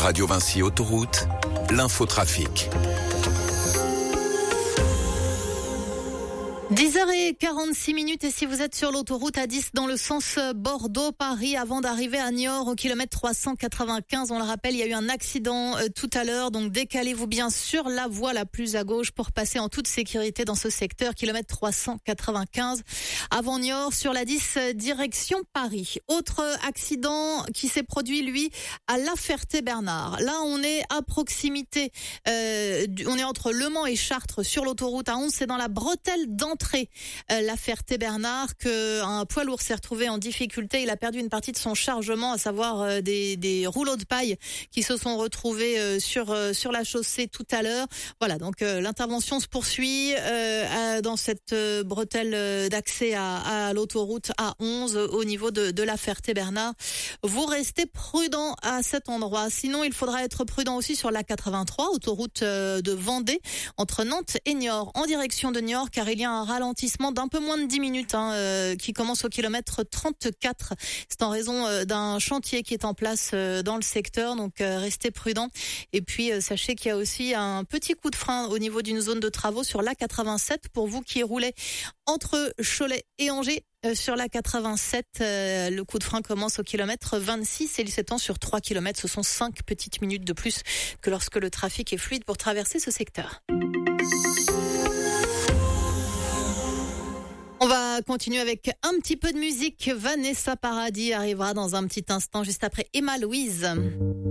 Radio Vinci Autoroute, l'infotrafic. 10h46 et si vous êtes sur l'autoroute A10 dans le sens Bordeaux-Paris avant d'arriver à Niort au kilomètre 395, on le rappelle, il y a eu un accident tout à l'heure, donc décalez-vous bien sur la voie la plus à gauche pour passer en toute sécurité dans ce secteur, kilomètre 395 avant Niort sur la 10 direction Paris. Autre accident qui s'est produit lui à La Ferté-Bernard. Là on est à proximité, on est entre Le Mans et Chartres sur l'autoroute A11, c'est dans la bretelle d'entrée La Ferté-Bernard qu'un poids lourd s'est retrouvé en difficulté. Il a perdu une partie de son chargement, à savoir des rouleaux de paille qui se sont retrouvés sur la chaussée tout à l'heure. Voilà, donc l'intervention se poursuit dans cette bretelle d'accès à l'autoroute A11 au niveau de La Ferté-Bernard. Vous restez prudent à cet endroit. Sinon, il faudra être prudent aussi sur la 83, autoroute de Vendée, entre Nantes et Niort, en direction de Niort, car il y a un ralentissement d'un peu moins de 10 minutes qui commence au kilomètre 34. C'est en raison d'un chantier qui est en place dans le secteur, donc restez prudents. Et puis sachez qu'il y a aussi un petit coup de frein au niveau d'une zone de travaux sur l'A87 pour vous qui roulez entre Cholet et Angers. Sur la 87, le coup de frein commence au kilomètre 26 et il s'étend sur 3 kilomètres. Ce sont 5 petites minutes de plus que lorsque le trafic est fluide pour traverser ce secteur. On va continuer avec un petit peu de musique. Vanessa Paradis arrivera dans un petit instant, juste après Emma Louise.